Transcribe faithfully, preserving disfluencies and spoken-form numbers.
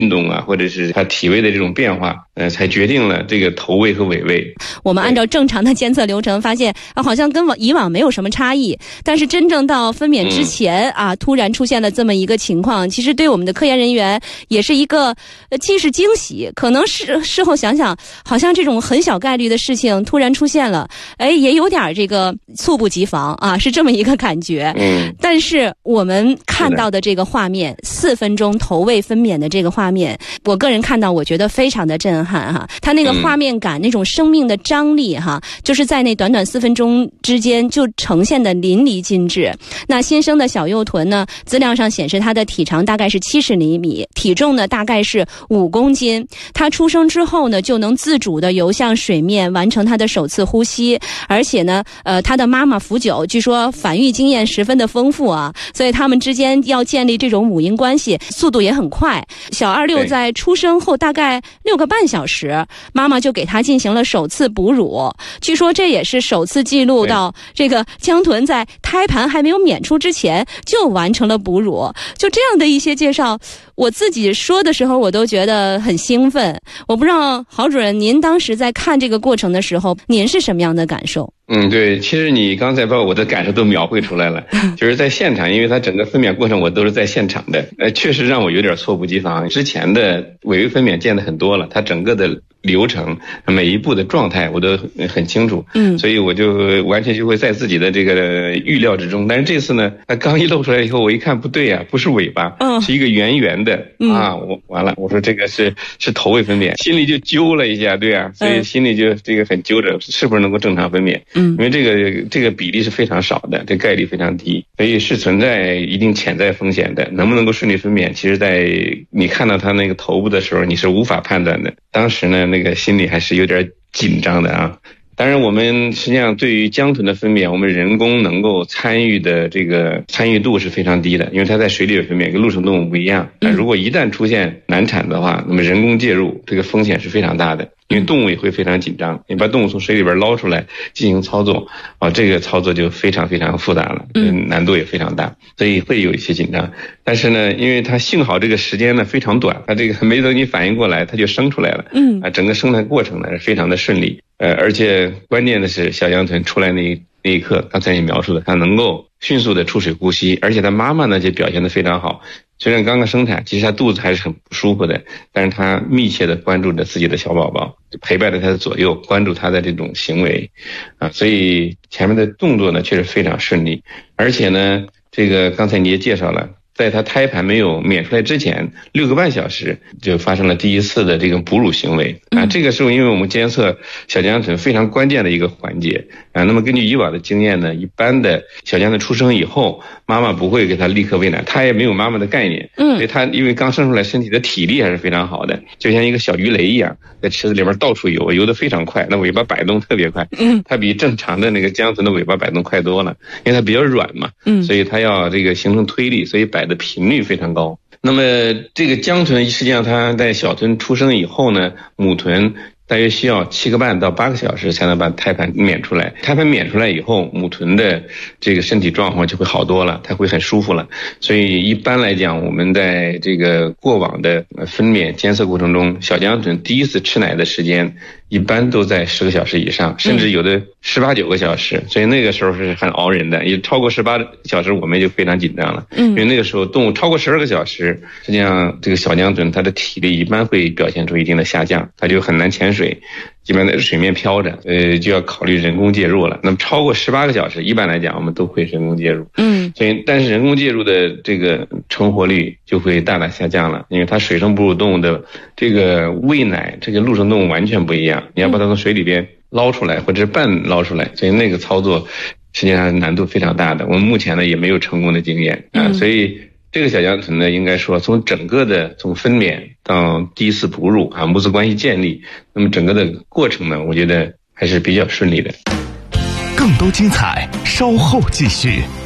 运动啊，或者是它体位的这种变化，呃，才决定了这个头位和尾位。 我们按照正常的监测流程，发现啊，好像跟以往没有什么差异。但是真正到分娩之前、嗯、啊，突然出现了这么一个情况，其实对我们的科研人员也是一个，呃，既是惊喜，可能是事后想想，好像这种很小概率的事情突然出现了，哎，也有点这个猝不及防啊，是这么一个感觉。 嗯。 但是我们看到的这个画面，四分钟头位分娩的这个画面，我个人看到，我觉得非常的震撼哈。它那个画面感，嗯、那种生命的张力哈，就是在那短短四分钟之间就呈现的淋漓尽致。那新生的小幼臀呢，资料上显示它的体长大概是七十厘米，体重呢大概是五公斤。它出生之后呢，就能自主的游向水面，完成它的首次呼吸，而且呢，呃，它的妈妈福九据说繁育经验十分的丰富啊，所以他们之间要建立这种母婴关系，速度也很快。小二六在出生后大概六个半小时，妈妈就给他进行了首次哺乳，据说这也是首次记录到这个江豚在胎盘还没有娩出之前就完成了哺乳。就这样的一些介绍，我自己说的时候我都觉得很兴奋。我不知道郝主任您当时在看这个过程的时候，您是什么样的感受？ 嗯，对，其实你刚才把我的感受都描绘出来了，就是在现场，因为它整个分娩过程我都是在现场的，呃，确实让我有点猝不及防。之前的尾位分娩见的很多了，它整个的流程每一步的状态我都很清楚，嗯，所以我就完全就会在自己的这个预料之中。但是这次呢，它刚一露出来以后，我一看不对啊，不是尾巴，嗯，是一个圆圆的，嗯、啊，我完了，我说这个是是头位分娩，心里就揪了一下，对啊，所以心里就这个很揪着，是不是能够正常分娩？嗯，因为这个这个比例是非常少的，这概率非常低，所以是存在一定潜在风险的。能不能够顺利分娩，其实在你看到它那个头部的时候，你是无法判断的。当时呢，那个心里还是有点紧张的啊。当然我们实际上对于江豚的分娩，我们人工能够参与的这个参与度是非常低的，因为它在水里的分娩跟陆生动物不一样。如果一旦出现难产的话，那么人工介入这个风险是非常大的，因为动物也会非常紧张，你把动物从水里边捞出来进行操作啊，这个操作就非常非常复杂了，嗯，难度也非常大，所以会有一些紧张。但是呢，因为它幸好这个时间呢非常短，它这个没等你反应过来，它就生出来了，嗯，啊，整个生产过程呢是非常的顺利，呃，而且关键的是小江豚出来那一那一刻，刚才你描述的，它能够迅速的出水呼吸，而且它妈妈呢就表现得非常好。虽然刚刚生产，其实她肚子还是很不舒服的，但是她密切的关注着自己的小宝宝，陪伴着他的左右，关注他的这种行为，啊，所以前面的动作呢确实非常顺利。而且呢，这个刚才你也介绍了，在他胎盘没有娩出来之前，六个半小时就发生了第一次的这个哺乳行为啊。这个时候，因为我们监测小江豚非常关键的一个环节啊。那么根据以往的经验呢，一般的小江豚出生以后，妈妈不会给他立刻喂奶，他也没有妈妈的概念，嗯，所以他因为刚生出来，身体的体力还是非常好的，就像一个小鱼雷一样，在池子里边到处游，游得非常快，那尾巴摆动特别快，嗯，它比正常的那个江豚的尾巴摆动快多了，因为它比较软嘛，嗯，所以它要这个形成推力，所以摆的频率非常高。那么这个江豚实际上它在小豚出生以后呢，母豚大约需要七个半到八个小时才能把胎盘娩出来。胎盘娩出来以后，母豚的这个身体状况就会好多了，它会很舒服了。所以一般来讲，我们在这个过往的分娩监测过程中，小江豚第一次吃奶的时间一般都在十个小时以上，甚至有的十八九个小时，所以那个时候是很熬人的。也超过十八小时，我们就非常紧张了，嗯，因为那个时候动物超过十二个小时，实际上这个小江豚它的体力一般会表现出一定的下降，它就很难潜水。基本在水面飘着，呃，就要考虑人工介入了。那么超过十八个小时，一般来讲我们都会人工介入，嗯，所以但是人工介入的这个成活率就会大大下降了，因为它水生哺乳动物的这个喂奶，这个陆生动物完全不一样，你要把它从水里边捞出来或者是半捞出来，所以那个操作实际上难度非常大的。我们目前呢也没有成功的经验啊，嗯，所以这个小江豚呢，应该说从整个的从分娩到第一次哺乳啊，母子关系建立，那么整个的过程呢，我觉得还是比较顺利的。 更多精彩稍后继续。